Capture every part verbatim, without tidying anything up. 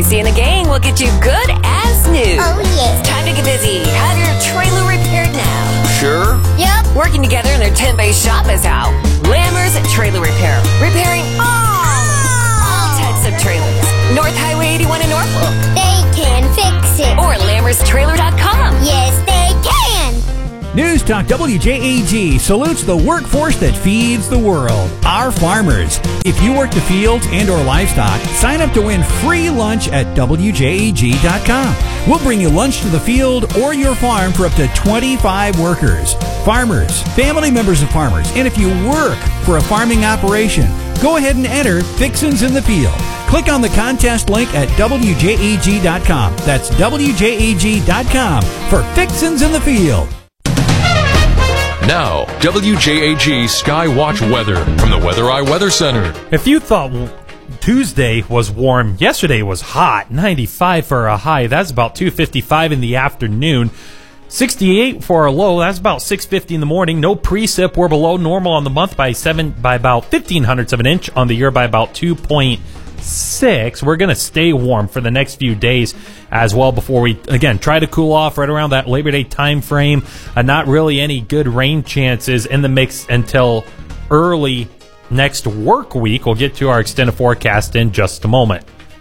Tracy and the gang will get you good as new. Oh, yeah. Time to get busy. Have your trailer repaired now. Sure? Yep. Working together in their tent-based shop is how. Lammer's Trailer Repair. Repairing all, all types of trailers. North Highway eighty-one in Norfolk. They can fix it. Or lammers trailer dot com. Yes, they can. News Talk W J A G salutes the workforce that feeds the world, our farmers. If you work the fields and or livestock, sign up to win free lunch at W J A G dot com. We'll bring you lunch to the field or your farm for up to twenty-five workers. Farmers, family members of farmers, and if you work for a farming operation, go ahead and enter Fixins in the Field. Click on the contest link at W J A G dot com. That's W J A G dot com for Fixins in the Field. Now, W J A G Skywatch weather from the Weather Eye Weather Center. If you thought Tuesday was warm, yesterday was hot, ninety-five for a high. That's about two fifty-five in the afternoon. sixty-eight for a low. That's about six fifty in the morning. No precip. We're below normal on the month by seven by about fifteen hundredths of an inch. On the year by about two point six. We're going to stay warm for the next few days as well before we, again, try to cool off right around that Labor Day time frame. Uh, not really any good rain chances in the mix until early next work week. We'll get to our extended forecast in just a moment.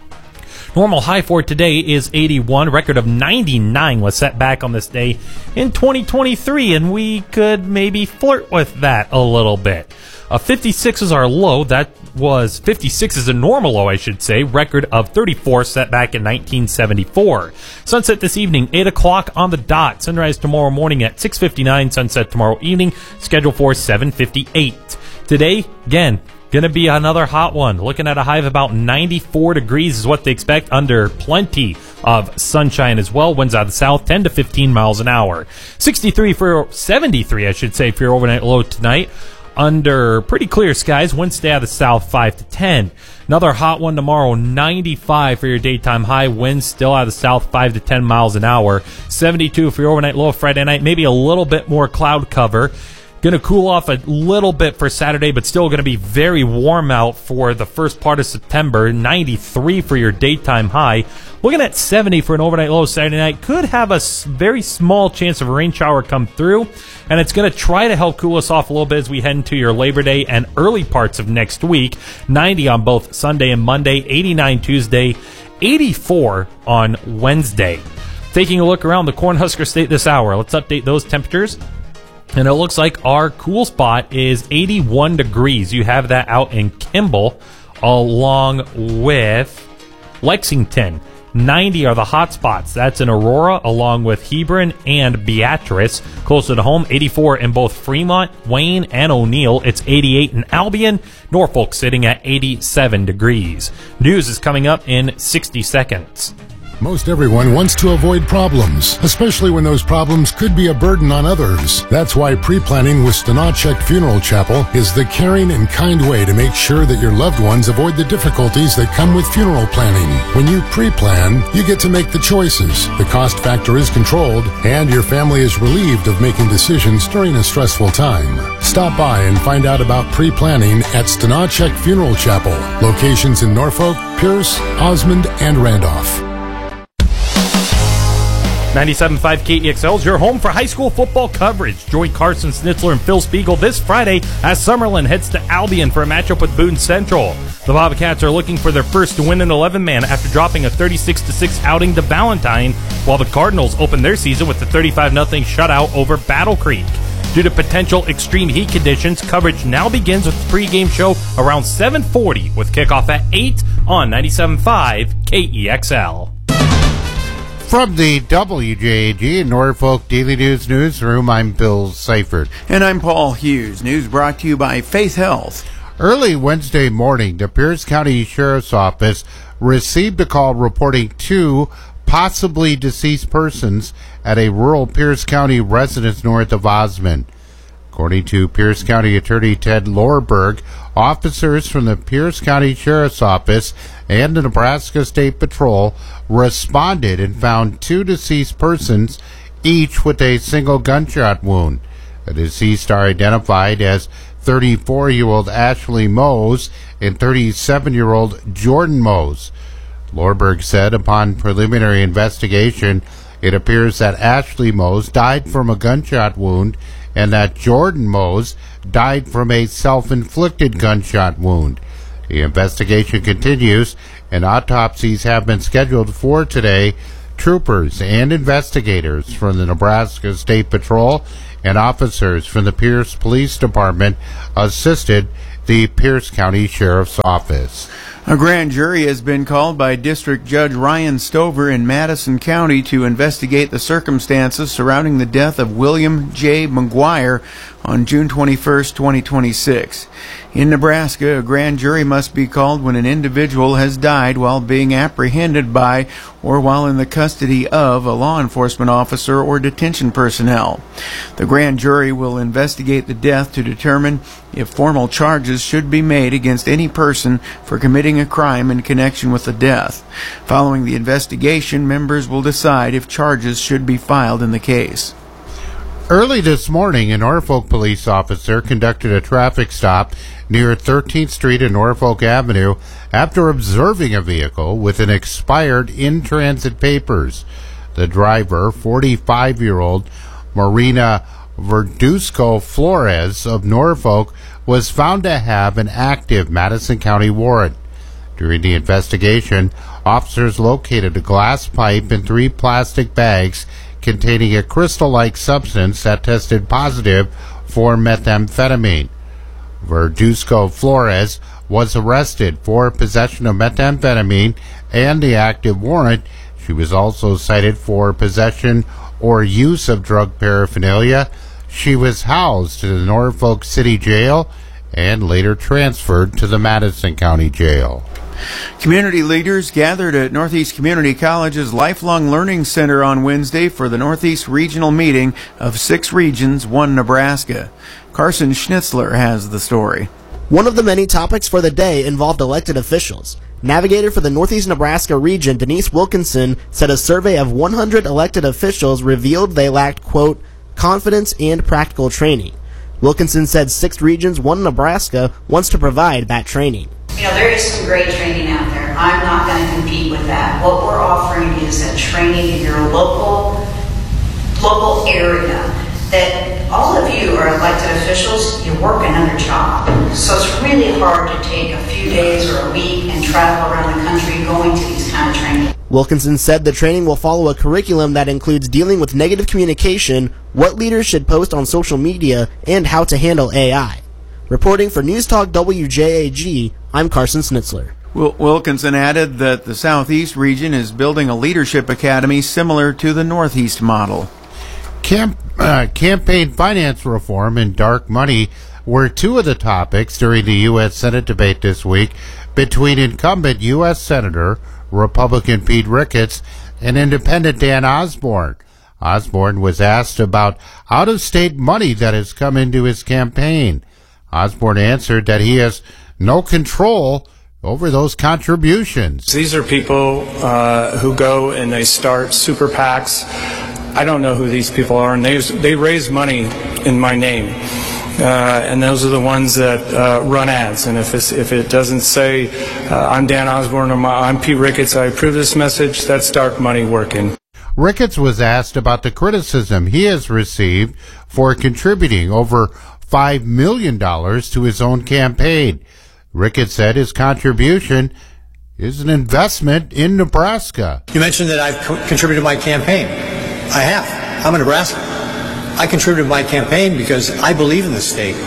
Normal high for today is eighty-one. Record of ninety-nine was set back on this day in twenty twenty-three, and we could maybe flirt with that a little bit. Uh, fifty-six is our low. That was fifty-six is a normal low, I should say. Record of thirty-four set back in nineteen seventy-four. Sunset this evening, eight o'clock on the dot. Sunrise tomorrow morning at six fifty-nine. Sunset tomorrow evening, scheduled for seven fifty-eight. Today, again, going to be another hot one. Looking at a high of about ninety-four degrees is what they expect under plenty of sunshine as well. Winds out of the south, ten to fifteen miles an hour. sixty-three for, seventy-three, I should say, for your overnight low tonight. Under pretty clear skies, winds stay out of the south, five to ten. Another hot one tomorrow, ninety-five for your daytime high. Winds still out of the south, five to ten miles an hour. seventy-two for your overnight low Friday night. Maybe a little bit more cloud cover. Going to cool off a little bit for Saturday, but still going to be very warm out for the first part of September. ninety-three for your daytime high. Looking at seventy for an overnight low Saturday night. Could have a very small chance of a rain shower come through, and it's going to try to help cool us off a little bit as we head into your Labor Day and early parts of next week. ninety on both Sunday and Monday, eighty-nine Tuesday, eighty-four on Wednesday. Taking a look around the Cornhusker State this hour, let's update those temperatures. And it looks like our cool spot is eighty-one degrees. You have that out in Kimball along with Lexington. ninety are the hot spots. That's in Aurora along with Hebron and Beatrice. Closer to home, eighty-four in both Fremont, Wayne, and O'Neill. It's eighty-eight in Albion. Norfolk sitting at eighty-seven degrees. News is coming up in sixty seconds. Most everyone wants to avoid problems, especially when those problems could be a burden on others. That's why pre-planning with Stanachek Funeral Chapel is the caring and kind way to make sure that your loved ones avoid the difficulties that come with funeral planning. When you pre-plan, you get to make the choices, the cost factor is controlled, and your family is relieved of making decisions during a stressful time. Stop by and find out about pre-planning at Stanachek Funeral Chapel. Locations in Norfolk, Pierce, Osmond, and Randolph. ninety-seven point five K E X L is your home for high school football coverage. Join Carson Schnitzler and Phil Spiegel this Friday as Summerlin heads to Albion for a matchup with Boone Central. The Bobcats are looking for their first to win an eleven-man after dropping a thirty-six to six outing to Valentine, while the Cardinals open their season with a thirty-five nothing shutout over Battle Creek. Due to potential extreme heat conditions, coverage now begins with the pregame show around seven forty with kickoff at eight on ninety-seven point five K E X L. From the W J A G Norfolk Daily News Newsroom, I'm Bill Seifert. And I'm Paul Hughes. News brought to you by Faith Health. Early Wednesday morning, the Pierce County Sheriff's Office received a call reporting two possibly deceased persons at a rural Pierce County residence north of Osmond. According to Pierce County Attorney Ted Lorberg, officers from the Pierce County Sheriff's Office and the Nebraska State Patrol responded and found two deceased persons, each with a single gunshot wound. The deceased are identified as thirty-four-year-old Ashley Mose and thirty-seven-year-old Jordan Mose. Lorberg said upon preliminary investigation, it appears that Ashley Mose died from a gunshot wound and that Jordan Mose died from a self-inflicted gunshot wound. The investigation continues, and autopsies have been scheduled for today. Troopers and investigators from the Nebraska State Patrol and officers from the Pierce Police Department assisted the Pierce County Sheriff's Office. A grand jury has been called by District Judge Ryan Stover in Madison County to investigate the circumstances surrounding the death of William J. McGuire on June twenty-first, twenty twenty-six. In Nebraska, a grand jury must be called when an individual has died while being apprehended by or while in the custody of a law enforcement officer or detention personnel. The grand jury will investigate the death to determine if formal charges should be made against any person for committing a crime in connection with the death. Following the investigation, members will decide if charges should be filed in the case. Early this morning, a Norfolk police officer conducted a traffic stop near thirteenth Street and Norfolk Avenue after observing a vehicle with an expired in-transit papers. The driver, forty-five-year-old Marina Verduzco Flores of Norfolk, was found to have an active Madison County warrant. During the investigation, officers located a glass pipe and three plastic bags containing a crystal-like substance that tested positive for methamphetamine. Verduzco Flores was arrested for possession of methamphetamine and the active warrant. She was also cited for possession or use of drug paraphernalia. She was housed in the Norfolk City Jail and later transferred to the Madison County Jail. Community leaders gathered at Northeast Community College's Lifelong Learning Center on Wednesday for the Northeast Regional Meeting of Six Regions, One Nebraska. Carson Schnitzler has the story. One of the many topics for the day involved elected officials. Navigator for the Northeast Nebraska region, Denise Wilkinson, said a survey of one hundred elected officials revealed they lacked, quote, confidence and practical training. Wilkinson said Six Regions, One Nebraska wants to provide that training. You know, there is some great training out there. I'm not going to compete with that. What we're offering is a training in your local, local area that all of you are elected officials, you work another job. So it's really hard to take a few days or a week and travel around the country going to these kind of training. Wilkinson said the training will follow a curriculum that includes dealing with negative communication, what leaders should post on social media, and how to handle A I. Reporting for News Talk W J A G, I'm Carson Schnitzler. Wilkinson added that the Southeast region is building a leadership academy similar to the Northeast model. Camp, uh, campaign finance reform and dark money were two of the topics during the U S Senate debate this week between incumbent U S Senator Republican Pete Ricketts and independent Dan Osborne. Osborne was asked about out-of-state money that has come into his campaign. Osborne answered that he has no control over those contributions. These are people uh, who go and they start super PACs. I don't know who these people are, and they, they raise money in my name. Uh, and those are the ones that uh, run ads. And if, it's, if it doesn't say, uh, I'm Dan Osborne or my, I'm Pete Ricketts, I approve this message, that's dark money working. Ricketts was asked about the criticism he has received for contributing over five million dollars to his own campaign. Ricketts said his contribution is an investment in Nebraska. You mentioned that I've co- contributed to my campaign. I have. I'm in Nebraska. I contributed to my campaign because I believe in this state.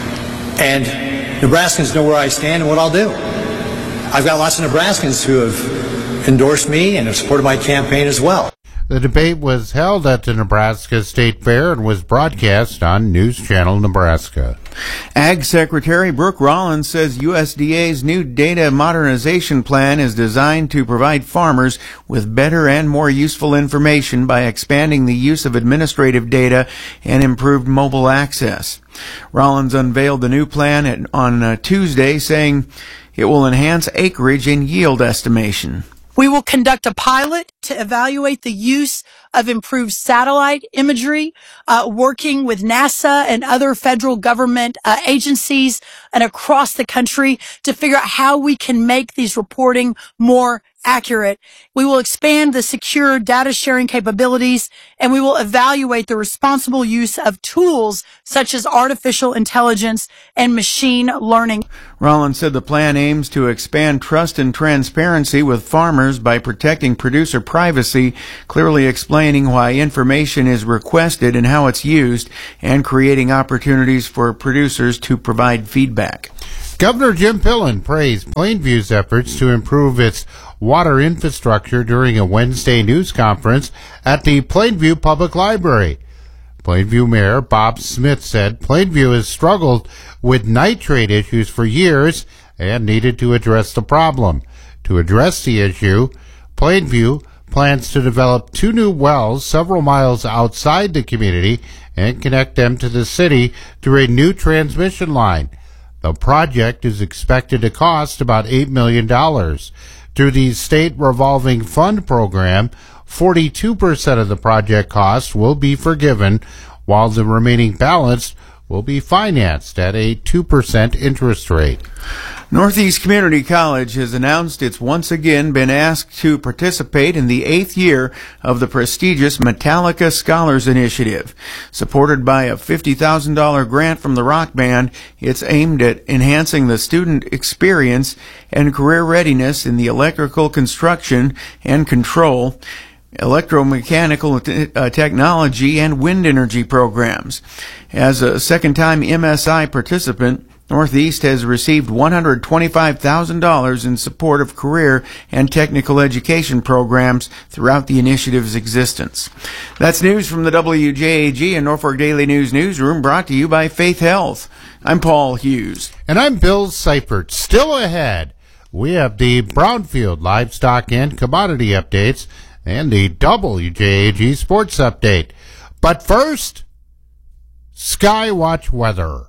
And Nebraskans know where I stand and what I'll do. I've got lots of Nebraskans who have endorsed me and have supported my campaign as well. The debate was held at the Nebraska State Fair and was broadcast on News Channel Nebraska. Ag Secretary Brooke Rollins says U S D A's new data modernization plan is designed to provide farmers with better and more useful information by expanding the use of administrative data and improved mobile access. Rollins unveiled the new plan at, on uh, Tuesday, saying it will enhance acreage and yield estimation. We will conduct a pilot to evaluate the use of improved satellite imagery, uh, working with NASA and other federal government uh, agencies and across the country to figure out how we can make these reporting more accurate. We will expand the secure data sharing capabilities, and we will evaluate the responsible use of tools such as artificial intelligence and machine learning. Rollins said the plan aims to expand trust and transparency with farmers by protecting producer privacy, clearly explaining why information is requested and how it's used, and creating opportunities for producers to provide feedback. Governor Jim Pillen praised Plainview's efforts to improve its water infrastructure during a Wednesday news conference at the Plainview Public Library. Plainview Mayor Bob Smith said Plainview has struggled with nitrate issues for years and needed to address the problem. To address the issue, Plainview plans to develop two new wells several miles outside the community and connect them to the city through a new transmission line. The project is expected to cost about eight million dollars. Through the State Revolving Fund program, forty-two percent of the project cost will be forgiven, while the remaining balance will be financed at a two percent interest rate. Northeast Community College has announced it's once again been asked to participate in the eighth year of the prestigious Metallica Scholars Initiative. Supported by a fifty thousand dollars grant from the rock band, it's aimed at enhancing the student experience and career readiness in the electrical construction and control, electromechanical t- uh, technology, and wind energy programs. As a second-time M S I participant, Northeast has received one hundred twenty-five thousand dollars in support of career and technical education programs throughout the initiative's existence. That's news from the W J A G and Norfolk Daily News Newsroom, brought to you by Faith Health. I'm Paul Hughes. And I'm Bill Seifert. Still ahead, we have the Brownfield livestock and commodity updates and the W J A G sports update. But first, Skywatch weather.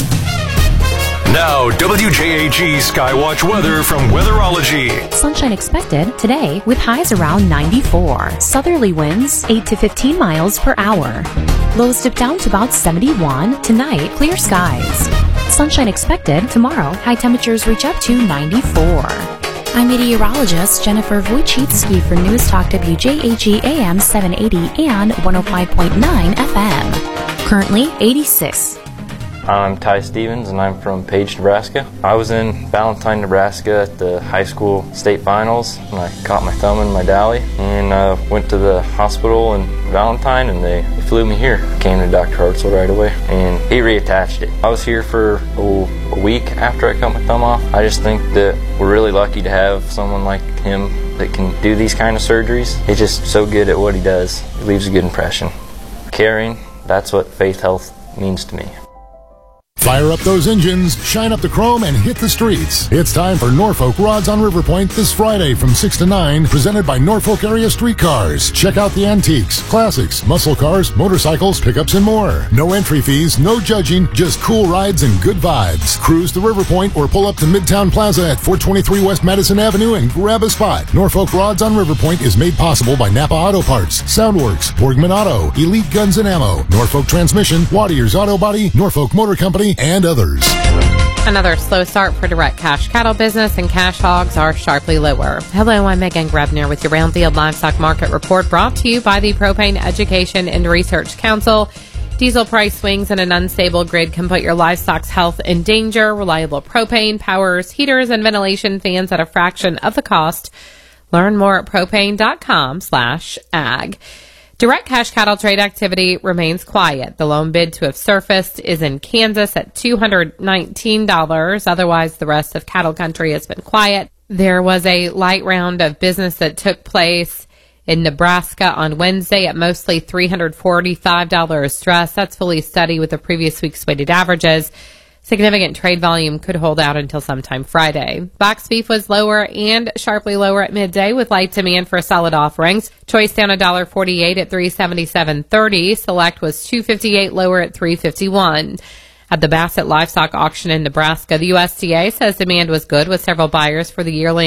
Now, W J A G Skywatch weather from Weatherology. Sunshine expected today with highs around ninety-four. Southerly winds eight to fifteen miles per hour. Lows dip down to about seventy-one. Tonight, clear skies. Sunshine expected tomorrow. High temperatures reach up to ninety-four. I'm meteorologist Jennifer Wojcicki for News Talk W J A G A M seven eighty and one oh five point nine F M. Currently eighty-six. I'm Ty Stevens, and I'm from Page, Nebraska. I was in Ballantyne, Nebraska at the high school state finals, and I caught my thumb in my dolly, and uh, went to the hospital in Ballantyne, and they flew me here. Came to Doctor Hartzell right away, and he reattached it. I was here for oh, a week after I cut my thumb off. I just think that we're really lucky to have someone like him that can do these kind of surgeries. He's just so good at what he does. He leaves a good impression. Caring, that's what Faith Health means to me. Fire up those engines, shine up the chrome, and hit the streets. It's time for Norfolk Rods on River Point this Friday from six to nine, presented by Norfolk Area Streetcars. Check out the antiques, classics, muscle cars, motorcycles, pickups, and more. No entry fees, no judging, just cool rides and good vibes. Cruise to River Point or pull up to Midtown Plaza at four twenty-three West Madison Avenue and grab a spot. Norfolk Rods on River Point is made possible by Napa Auto Parts, Soundworks, Borgman Auto, Elite Guns and Ammo, Norfolk Transmission, Wattier's Auto Body, Norfolk Motor Company, and others. Another slow start for direct cash cattle business, and cash hogs are sharply lower. Hello, I'm Megan Grebner with your Brownfield Livestock Market Report, brought to you by the Propane Education and Research Council. Diesel price swings in an unstable grid can put your livestock's health in danger. Reliable propane powers heaters and ventilation fans at a fraction of the cost. Learn more at propane.com slash ag. Direct cash cattle trade activity remains quiet. The lone bid to have surfaced is in Kansas at two hundred nineteen dollars. Otherwise, the rest of cattle country has been quiet. There was a light round of business that took place in Nebraska on Wednesday at mostly three hundred forty-five dollars stress. That's fully steady with the previous week's weighted averages. Significant trade volume could hold out until sometime Friday. Box beef was lower and sharply lower at midday with light demand for solid offerings. Choice down one dollar forty-eight at three seventy-seven thirty. Select was two fifty-eight lower at three fifty-one. At the Bassett Livestock Auction in Nebraska, the U S D A says demand was good with several buyers for the yearling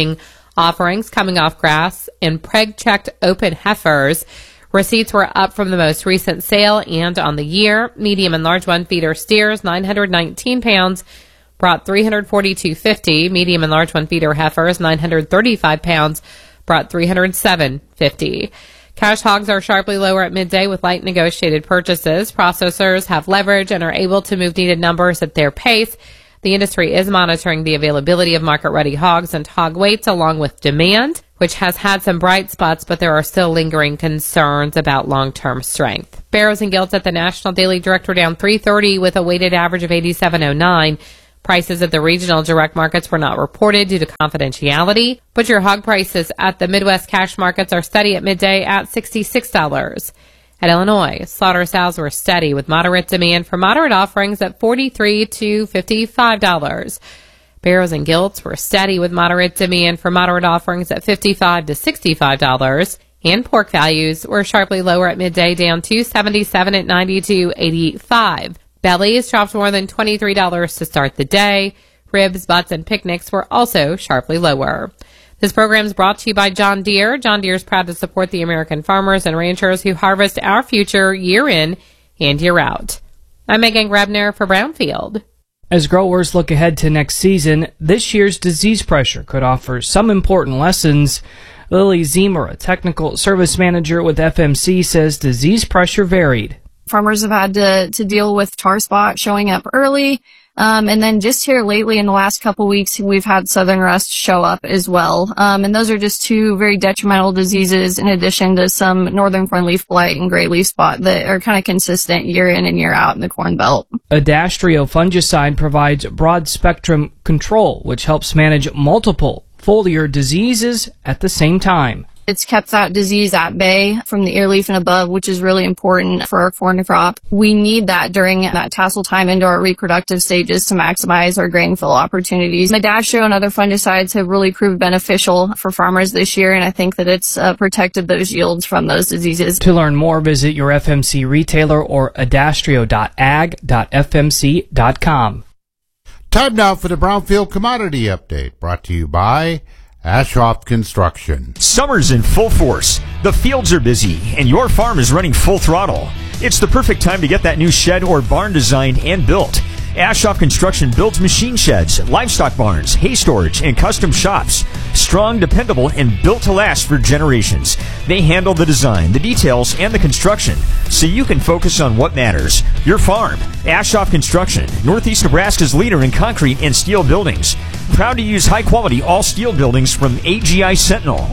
offerings coming off grass and preg-checked open heifers. Receipts were up from the most recent sale and on the year. Medium and large one feeder steers, nine hundred nineteen pounds, brought three hundred forty-two fifty. Medium and large one feeder heifers, nine hundred thirty-five pounds, brought three hundred seven fifty. Cash hogs are sharply lower at midday with light negotiated purchases. Processors have leverage and are able to move needed numbers at their pace. The industry is monitoring the availability of market-ready hogs and hog weights along with demand, which has had some bright spots, but there are still lingering concerns about long-term strength. Barrows and Gilts at the National Daily Direct were down three thirty with a weighted average of eighty-seven oh nine. Prices at the regional direct markets were not reported due to confidentiality. Butcher hog prices at the Midwest cash markets are steady at midday at sixty-six dollars. At Illinois, slaughter sows were steady with moderate demand for moderate offerings at forty-three to fifty-five dollars. Barrows and Gilts were steady with moderate demand for moderate offerings at fifty-five to sixty-five dollars. And pork values were sharply lower at midday, down two seventy-seven at ninety-two eighty-five. Bellies dropped more than twenty-three dollars to start the day. Ribs, butts, and picnics were also sharply lower. This program is brought to you by John Deere. John Deere is proud to support the American farmers and ranchers who harvest our future year in and year out. I'm Megan Grebner for Brownfield. As growers look ahead to next season, this year's disease pressure could offer some important lessons. Lily Zemer, a technical service manager with F M C, says disease pressure varied. Farmers have had to, to deal with tar spot showing up early. Um, and then just here lately in the last couple weeks, we've had southern rust show up as well. Um, and those are just two very detrimental diseases in addition to some northern corn leaf blight and gray leaf spot that are kind of consistent year in and year out in the Corn Belt. Adastrio fungicide provides broad spectrum control, which helps manage multiple foliar diseases at the same time. It's kept that disease at bay from the ear leaf and above, which is really important for our corn crop. We need that during that tassel time into our reproductive stages to maximize our grain fill opportunities. Adastrio and other fungicides have really proved beneficial for farmers this year, and I think that it's uh, protected those yields from those diseases. To learn more, visit your F M C retailer or adastrio dot ag dot f m c dot com. Time now for the Brownfield Commodity Update, brought to you by Ashoff Construction. Summer's in full force. The fields are busy, and your farm is running full throttle. It's the perfect time to get that new shed or barn designed and built. Ashoff Construction builds machine sheds, livestock barns, hay storage, and custom shops. Strong, dependable, and built to last for generations. They handle the design, the details, and the construction, so you can focus on what matters. Your farm. Ashoff Construction, Northeast Nebraska's leader in concrete and steel buildings. Proud to use high-quality all-steel buildings from A G I Sentinel.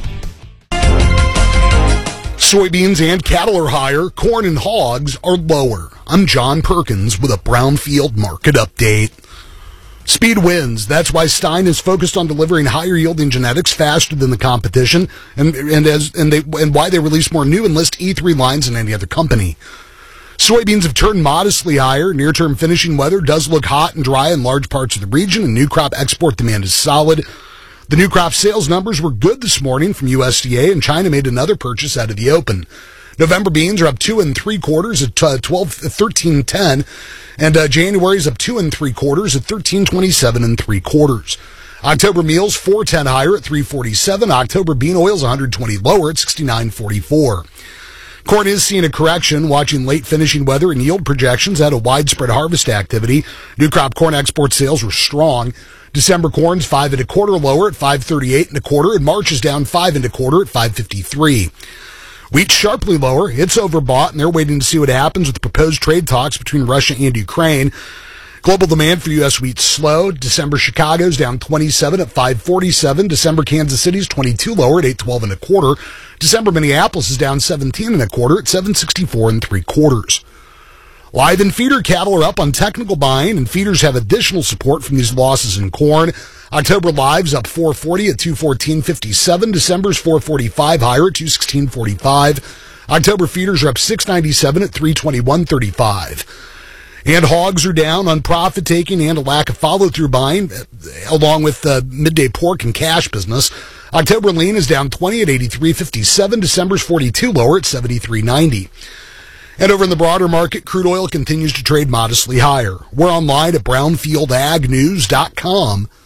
Soybeans and cattle are higher, corn and hogs are lower. I'm John Perkins with a Brownfield Market Update. Speed wins. That's why Stein is focused on delivering higher yielding genetics faster than the competition, and and as and they and why they release more new Enlist E three lines than any other company. Soybeans have turned modestly higher. Near-term finishing weather does look hot and dry in large parts of the region, and new crop export demand is solid. The new crop sales numbers were good this morning from U S D A, and China made another purchase out of the open. November beans are up two and three quarters at uh, twelve thirteen ten, and uh, January's up two and three quarters at thirteen twenty seven and three quarters. October meals four ten higher at three forty seven. October bean oils one hundred twenty lower at sixty nine forty four. Corn is seeing a correction, watching late finishing weather and yield projections out of widespread harvest activity. New crop corn export sales were strong. December corn's five and a quarter lower at five thirty-eight and a quarter, and March is down five and a quarter at five fifty-three. Wheat sharply lower. It's overbought, and they're waiting to see what happens with the proposed trade talks between Russia and Ukraine. Global demand for U S wheat slowed. December Chicago's down twenty-seven at five forty-seven. December Kansas City's twenty-two lower at eight twelve and a quarter. December Minneapolis is down seventeen and a quarter at seven sixty-four and three quarters. Live and feeder cattle are up on technical buying, and feeders have additional support from these losses in corn. October live's up four forty at two fourteen fifty-seven. December's four forty-five higher at two sixteen forty-five. October feeders are up six ninety-seven at three twenty-one thirty-five. And hogs are down on profit taking and a lack of follow-through buying, along with the midday pork and cash business. October lean is down twenty at eighty-three fifty-seven. December's forty-two lower at seventy-three ninety. And over in the broader market, crude oil continues to trade modestly higher. We're online at brownfield ag news dot com.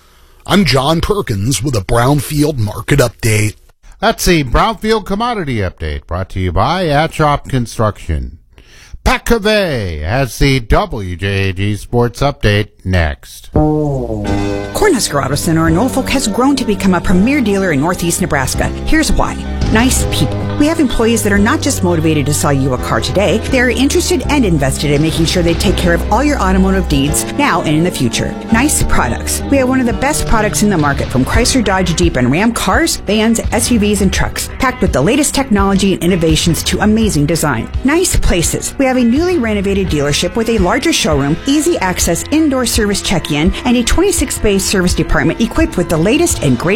I'm John Perkins with a Brownfield Market Update. That's the Brownfield Commodity Update, brought to you by Atchop Construction. Pat Cavey has the W J A G Sports Update next. Cornhusker Auto Center in Norfolk has grown to become a premier dealer in northeast Nebraska. Here's why. Nice people. We have employees that are not just motivated to sell you a car today, they are interested and invested in making sure they take care of all your automotive needs now and in the future. Nice products. We have one of the best products in the market, from Chrysler, Dodge, Jeep, and Ram cars, vans, S U Vs, and trucks, packed with the latest technology and innovations to amazing design. Nice places. We have a newly renovated dealership with a larger showroom, easy access indoor service check-in, and a twenty-six bay service department equipped with the latest and greatest